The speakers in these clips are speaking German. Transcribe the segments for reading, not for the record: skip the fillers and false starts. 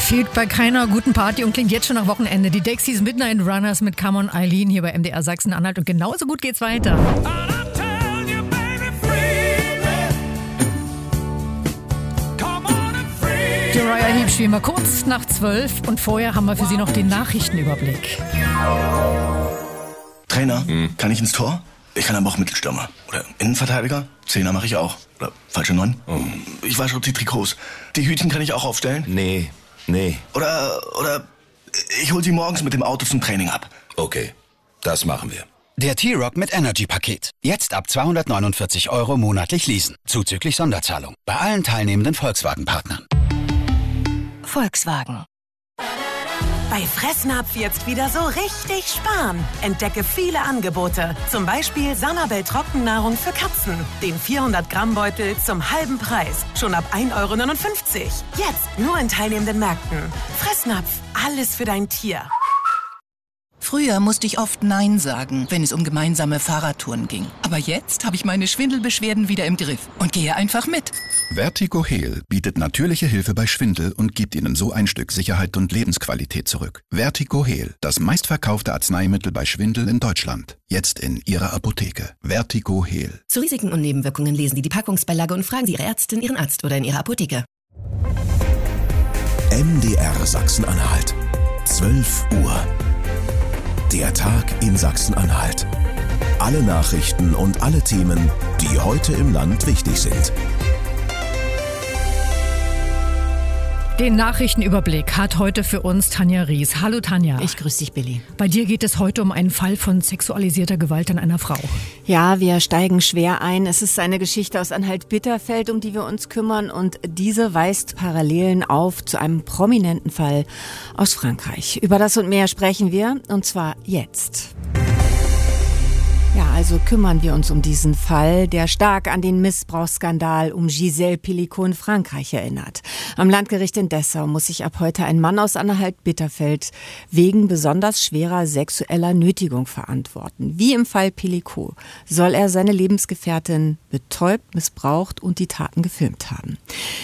Fehlt bei keiner guten Party und klingt jetzt schon nach Wochenende. Die Dexys Midnight Runners mit Come on Eileen hier bei MDR Sachsen-Anhalt. Und genauso gut geht's weiter. Uriah Heep spielen wir kurz nach 12 und vorher haben wir für Sie noch den Nachrichtenüberblick. Trainer, kann ich ins Tor? Ich kann aber auch Mittelstürmer. Oder Innenverteidiger? Zehner mache ich auch. Oder falsche 9? Ich wasche die Trikots. Die Hütchen kann ich auch aufstellen? Nee. Oder ich hol sie morgens mit dem Auto zum Training ab. Okay, das machen wir. Der T-Rock mit Energy-Paket. Jetzt ab 249 € monatlich leasen. Zuzüglich Sonderzahlung. Bei allen teilnehmenden Volkswagen-Partnern. Volkswagen. Bei Fressnapf jetzt wieder so richtig sparen. Entdecke viele Angebote. Zum Beispiel Sanabel Trockennahrung für Katzen. Den 400-Gramm-Beutel zum halben Preis. Schon ab 1,59 €. Jetzt nur in teilnehmenden Märkten. Fressnapf. Alles für dein Tier. Früher musste ich oft Nein sagen, wenn es um gemeinsame Fahrradtouren ging. Aber jetzt habe ich meine Schwindelbeschwerden wieder im Griff und gehe einfach mit. Vertigo Heal bietet natürliche Hilfe bei Schwindel und gibt Ihnen so ein Stück Sicherheit und Lebensqualität zurück. Vertigo Heal, das meistverkaufte Arzneimittel bei Schwindel in Deutschland. Jetzt in Ihrer Apotheke. Vertigo Heal. Zu Risiken und Nebenwirkungen lesen Sie die Packungsbeilage und fragen Sie Ihre Ärztin, Ihren Arzt oder in Ihrer Apotheke. MDR Sachsen-Anhalt. 12 Uhr. Der Tag in Sachsen-Anhalt. Alle Nachrichten und alle Themen, die heute im Land wichtig sind. Den Nachrichtenüberblick hat heute für uns Tanja Ries. Hallo Tanja. Ich grüße dich, Billy. Bei dir geht es heute um einen Fall von sexualisierter Gewalt an einer Frau. Ja, wir steigen schwer ein. Es ist eine Geschichte aus Anhalt-Bitterfeld, um die wir uns kümmern. Und diese weist Parallelen auf zu einem prominenten Fall aus Frankreich. Über das und mehr sprechen wir, und zwar jetzt. Ja, also kümmern wir uns um diesen Fall, der stark an den Missbrauchsskandal um Gisèle Pelicot in Frankreich erinnert. Am Landgericht in Dessau muss sich ab heute ein Mann aus Anhalt-Bitterfeld wegen besonders schwerer sexueller Nötigung verantworten. Wie im Fall Pelicot soll er seine Lebensgefährtin betäubt, missbraucht und die Taten gefilmt haben.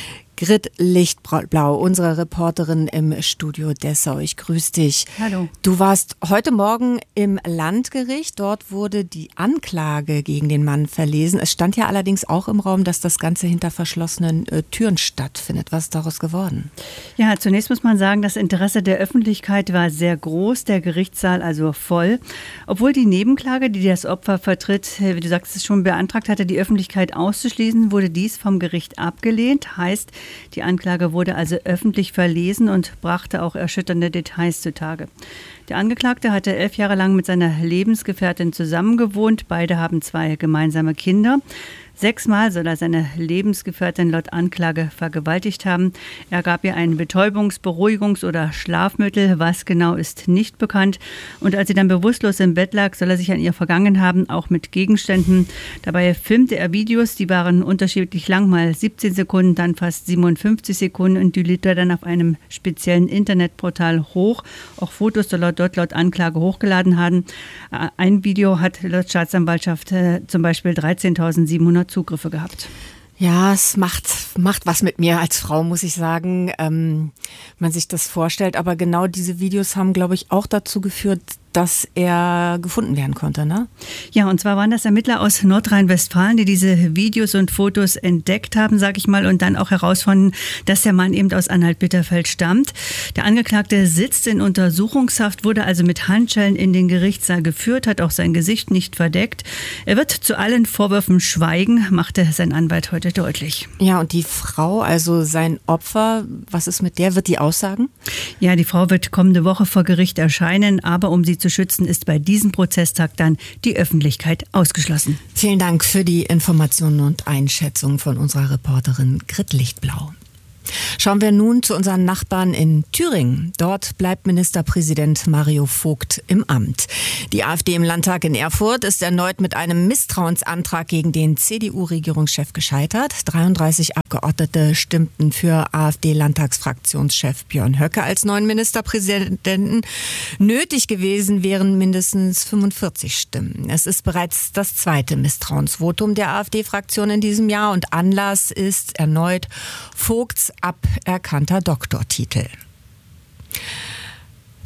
Grit Lichtblau, unsere Reporterin im Studio Dessau. Ich grüße dich. Hallo. Du warst heute Morgen im Landgericht. Dort wurde die Anklage gegen den Mann verlesen. Es stand ja allerdings auch im Raum, dass das Ganze hinter verschlossenen Türen stattfindet. Was ist daraus geworden? Ja, zunächst muss man sagen, das Interesse der Öffentlichkeit war sehr groß, der Gerichtssaal also voll. Obwohl die Nebenklage, die das Opfer vertritt, wie du sagst, es schon beantragt hatte, die Öffentlichkeit auszuschließen, wurde dies vom Gericht abgelehnt. Heißt, die Anklage wurde also öffentlich verlesen und brachte auch erschütternde Details zutage. Der Angeklagte hatte 11 Jahre lang mit seiner Lebensgefährtin zusammengewohnt. Beide haben 2 gemeinsame Kinder. 6-mal soll er seine Lebensgefährtin laut Anklage vergewaltigt haben. Er gab ihr ein Betäubungs-, Beruhigungs- oder Schlafmittel. Was genau ist nicht bekannt. Und als sie dann bewusstlos im Bett lag, soll er sich an ihr vergangen haben, auch mit Gegenständen. Dabei filmte er Videos, die waren unterschiedlich lang, mal 17 Sekunden, dann fast 57 Sekunden und die lädt er dann auf einem speziellen Internetportal hoch. Auch Fotos soll er dort laut Anklage hochgeladen haben. Ein Video hat laut Staatsanwaltschaft zum Beispiel 13.700 Zugriffe gehabt. Ja, es macht was mit mir als Frau, muss ich sagen, man sich das vorstellt. Aber genau diese Videos haben, glaube ich, auch dazu geführt, dass er gefunden werden konnte, ne? Ja, und zwar waren das Ermittler aus Nordrhein-Westfalen, die diese Videos und Fotos entdeckt haben, sag ich mal, und dann auch herausfanden, dass der Mann eben aus Anhalt-Bitterfeld stammt. Der Angeklagte sitzt in Untersuchungshaft, wurde also mit Handschellen in den Gerichtssaal geführt, hat auch sein Gesicht nicht verdeckt. Er wird zu allen Vorwürfen schweigen, machte sein Anwalt heute deutlich. Ja, und die Frau, also sein Opfer, was ist mit der? Wird die aussagen? Ja, die Frau wird kommende Woche vor Gericht erscheinen, aber um sie zu schützen, ist bei diesem Prozesstag dann die Öffentlichkeit ausgeschlossen. Vielen Dank für die Informationen und Einschätzungen von unserer Reporterin Grit Lichtblau. Schauen wir nun zu unseren Nachbarn in Thüringen. Dort bleibt Ministerpräsident Mario Vogt im Amt. Die AfD im Landtag in Erfurt ist erneut mit einem Misstrauensantrag gegen den CDU-Regierungschef gescheitert. 33 Abgeordnete stimmten für AfD-Landtagsfraktionschef Björn Höcke als neuen Ministerpräsidenten. Nötig gewesen wären mindestens 45 Stimmen. Es ist bereits das zweite Misstrauensvotum der AfD-Fraktion in diesem Jahr und Anlass ist erneut Vogts aberkannter Doktortitel.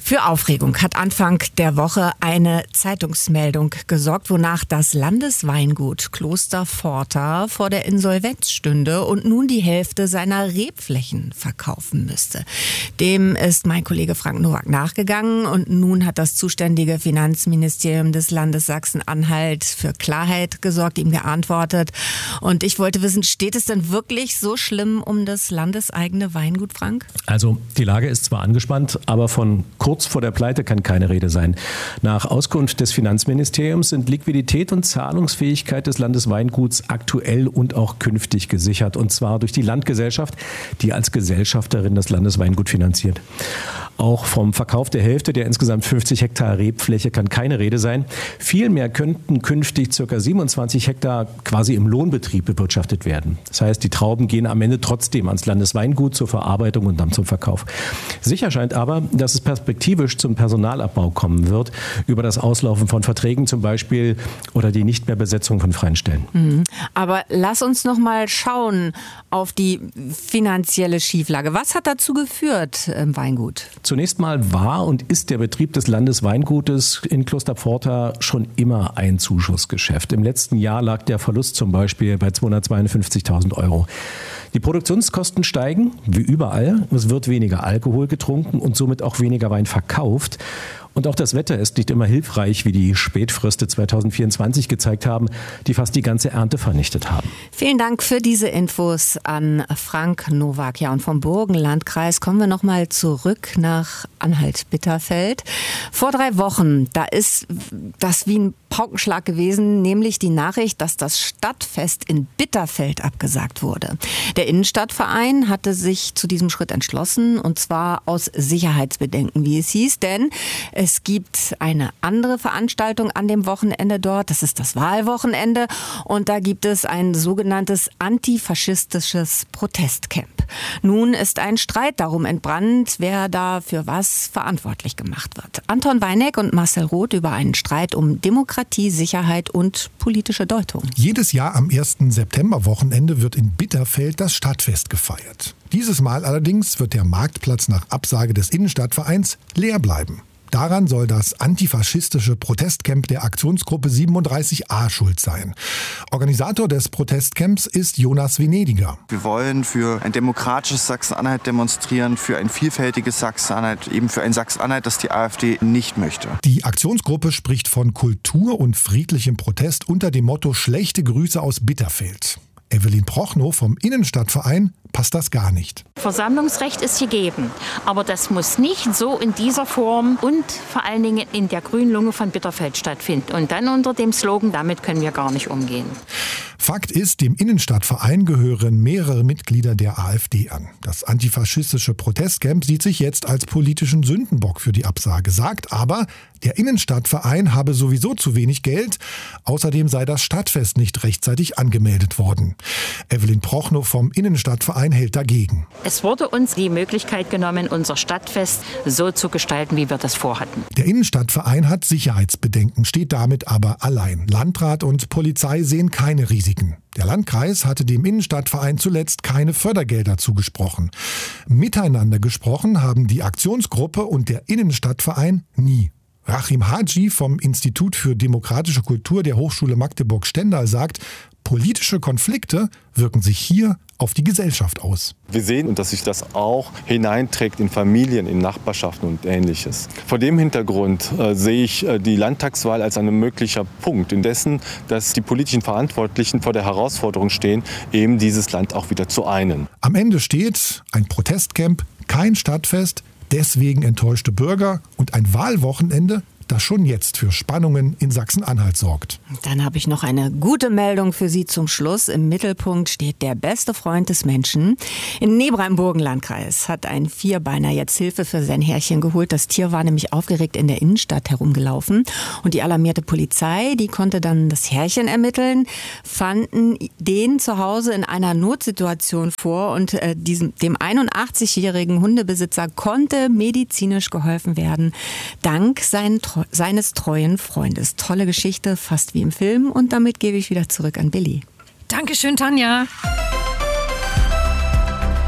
Für Aufregung hat Anfang der Woche eine Zeitungsmeldung gesorgt, wonach das Landesweingut Kloster Pforta vor der Insolvenz stünde und nun die Hälfte seiner Rebflächen verkaufen müsste. Dem ist mein Kollege Frank Nowak nachgegangen und nun hat das zuständige Finanzministerium des Landes Sachsen-Anhalt für Klarheit gesorgt, ihm geantwortet. Und ich wollte wissen, steht es denn wirklich so schlimm um das landeseigene Weingut, Frank? Also die Lage ist zwar angespannt, aber von kurz vor der Pleite kann keine Rede sein. Nach Auskunft des Finanzministeriums sind Liquidität und Zahlungsfähigkeit des Landesweinguts aktuell und auch künftig gesichert. Und zwar durch die Landgesellschaft, die als Gesellschafterin das Landesweingut finanziert. Auch vom Verkauf der Hälfte der insgesamt 50 Hektar Rebfläche kann keine Rede sein. Vielmehr könnten künftig ca. 27 Hektar quasi im Lohnbetrieb bewirtschaftet werden. Das heißt, die Trauben gehen am Ende trotzdem ans Landesweingut zur Verarbeitung und dann zum Verkauf. Sicher scheint aber, dass es perspektivisch zum Personalabbau kommen wird, über das Auslaufen von Verträgen zum Beispiel oder die Nichtmehrbesetzung von freien Stellen. Aber lass uns noch mal schauen auf die finanzielle Schieflage. Was hat dazu geführt im Weingut? Zunächst mal war und ist der Betrieb des Landesweingutes in Kloster Pforta schon immer ein Zuschussgeschäft. Im letzten Jahr lag der Verlust zum Beispiel bei 252.000 €. Die Produktionskosten steigen, wie überall. Es wird weniger Alkohol getrunken und somit auch weniger Wein verkauft. Und auch das Wetter ist nicht immer hilfreich, wie die Spätfröste 2024 gezeigt haben, die fast die ganze Ernte vernichtet haben. Vielen Dank für diese Infos an Frank Nowak. Ja, und vom Burgenlandkreis kommen wir nochmal zurück nach Anhalt-Bitterfeld. Vor 3 Wochen, da ist das wie ein Paukenschlag gewesen, nämlich die Nachricht, dass das Stadtfest in Bitterfeld abgesagt wurde. Der Innenstadtverein hatte sich zu diesem Schritt entschlossen, und zwar aus Sicherheitsbedenken, wie es hieß, denn es gibt eine andere Veranstaltung an dem Wochenende dort, das ist das Wahlwochenende, und da gibt es ein sogenanntes antifaschistisches Protestcamp. Nun ist ein Streit darum entbrannt, wer da für was verantwortlich gemacht wird. Anton Weineck und Marcel Roth über einen Streit um Demokratie, Sicherheit und politische Deutung. Jedes Jahr am 1. Septemberwochenende wird in Bitterfeld das Stadtfest gefeiert. Dieses Mal allerdings wird der Marktplatz nach Absage des Innenstadtvereins leer bleiben. Daran soll das antifaschistische Protestcamp der Aktionsgruppe 37a schuld sein. Organisator des Protestcamps ist Jonas Venediger. Wir wollen für ein demokratisches Sachsen-Anhalt demonstrieren, für ein vielfältiges Sachsen-Anhalt, eben für ein Sachsen-Anhalt, das die AfD nicht möchte. Die Aktionsgruppe spricht von Kultur und friedlichem Protest unter dem Motto Schlechte Grüße aus Bitterfeld. Evelyn Prochnow vom Innenstadtverein passt das gar nicht. Versammlungsrecht ist gegeben, aber das muss nicht so in dieser Form und vor allen Dingen in der Grünlunge von Bitterfeld stattfinden. Und dann unter dem Slogan, damit können wir gar nicht umgehen. Fakt ist, dem Innenstadtverein gehören mehrere Mitglieder der AfD an. Das antifaschistische Protestcamp sieht sich jetzt als politischen Sündenbock für die Absage, sagt aber, der Innenstadtverein habe sowieso zu wenig Geld. Außerdem sei das Stadtfest nicht rechtzeitig angemeldet worden. Evelyn Prochnow vom Innenstadtverein hält dagegen. Es wurde uns die Möglichkeit genommen, unser Stadtfest so zu gestalten, wie wir das vorhatten. Der Innenstadtverein hat Sicherheitsbedenken, steht damit aber allein. Landrat und Polizei sehen keine Risiken. Der Landkreis hatte dem Innenstadtverein zuletzt keine Fördergelder zugesprochen. Miteinander gesprochen haben die Aktionsgruppe und der Innenstadtverein nie. Rachim Haji vom Institut für demokratische Kultur der Hochschule Magdeburg-Stendal sagt, politische Konflikte wirken sich hier auf die Gesellschaft aus. Wir sehen, dass sich das auch hineinträgt in Familien, in Nachbarschaften und Ähnliches. Vor dem Hintergrund sehe ich die Landtagswahl als ein möglicher Punkt, in dessen, dass die politischen Verantwortlichen vor der Herausforderung stehen, eben dieses Land auch wieder zu einen. Am Ende steht ein Protestcamp, kein Stadtfest, deswegen enttäuschte Bürger und ein Wahlwochenende, das schon jetzt für Spannungen in Sachsen-Anhalt sorgt. Dann habe ich noch eine gute Meldung für Sie zum Schluss. Im Mittelpunkt steht der beste Freund des Menschen. In Nebrach im Burgenlandkreis hat ein Vierbeiner jetzt Hilfe für sein Herrchen geholt. Das Tier war nämlich aufgeregt in der Innenstadt herumgelaufen. Und die alarmierte Polizei, die konnte dann das Herrchen ermitteln, fanden den zu Hause in einer Notsituation vor. Und dem 81-jährigen Hundebesitzer konnte medizinisch geholfen werden, dank seines treuen Freundes. Tolle Geschichte, fast wie im Film. Und damit gebe ich wieder zurück an Billy. Dankeschön, Tanja.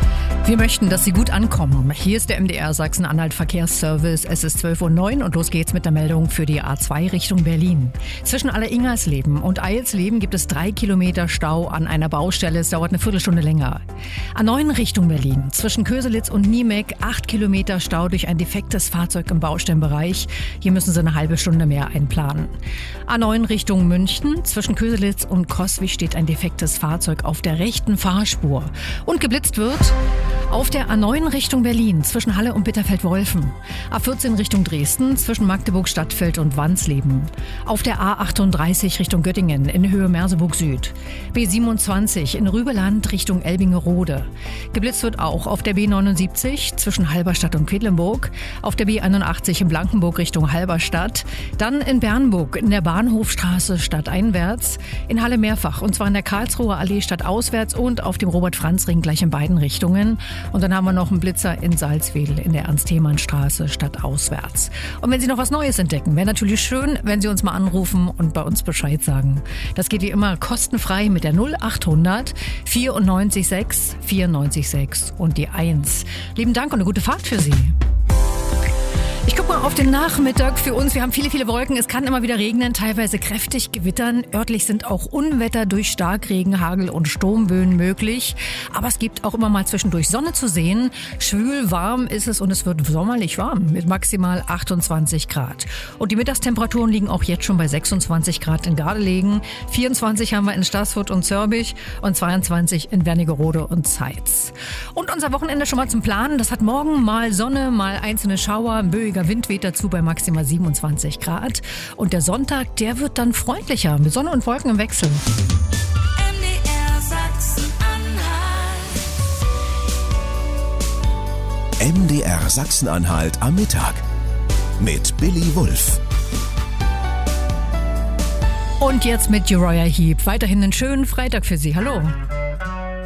Wir möchten, dass Sie gut ankommen. Hier ist der MDR Sachsen-Anhalt Verkehrsservice. Es ist 12:09 Uhr und los geht's mit der Meldung für die A2 Richtung Berlin. Zwischen Alleringersleben und Eilsleben gibt es 3 Kilometer Stau an einer Baustelle. Es dauert eine Viertelstunde länger. A9 Richtung Berlin. Zwischen Köselitz und Niemek 8 Kilometer Stau durch ein defektes Fahrzeug im Baustellenbereich. Hier müssen Sie eine halbe Stunde mehr einplanen. A9 Richtung München. Zwischen Köselitz und Coswig steht ein defektes Fahrzeug auf der rechten Fahrspur. Und geblitzt wird auf der A9 Richtung Berlin zwischen Halle und Bitterfeld-Wolfen. A14 Richtung Dresden zwischen Magdeburg-Stadtfeld und Wansleben. Auf der A38 Richtung Göttingen in Höhe Merseburg Süd. B27 in Rübeland Richtung Elbingerode. Geblitzt wird auch auf der B79 zwischen Halberstadt und Quedlinburg. Auf der B81 in Blankenburg Richtung Halberstadt. Dann in Bernburg in der Bahnhofstraße stadteinwärts. In Halle mehrfach und zwar in der Karlsruher Allee stadtauswärts und auf dem Robert-Franz-Ring gleich in beiden Richtungen. Und dann haben wir noch einen Blitzer in Salzwedel in der Ernst-Thiemann-Straße stadtauswärts. Und wenn Sie noch was Neues entdecken, wäre natürlich schön, wenn Sie uns mal anrufen und bei uns Bescheid sagen. Das geht wie immer kostenfrei mit der 0800 94 6 94 6 und die 1. Lieben Dank und eine gute Fahrt für Sie. Ich gucke mal auf den Nachmittag für uns. Wir haben viele, viele Wolken. Es kann immer wieder regnen, teilweise kräftig gewittern. Örtlich sind auch Unwetter durch Starkregen, Hagel und Sturmböen möglich. Aber es gibt auch immer mal zwischendurch Sonne zu sehen. Schwül warm ist es und es wird sommerlich warm mit maximal 28 Grad. Und die Mittagstemperaturen liegen auch jetzt schon bei 26 Grad in Gardelegen. 24 haben wir in Staßfurt und Zörbich und 22 in Wernigerode und Zeitz. Und unser Wochenende schon mal zum Planen. Das hat morgen mal Sonne, mal einzelne Schauer, böiger Wind weht dazu bei maximal 27 Grad. Und der Sonntag, der wird dann freundlicher mit Sonne und Wolken im Wechsel. MDR Sachsen-Anhalt am Mittag mit Billy Wulff. Und jetzt mit Uriah Heep. Weiterhin einen schönen Freitag für Sie. Hallo.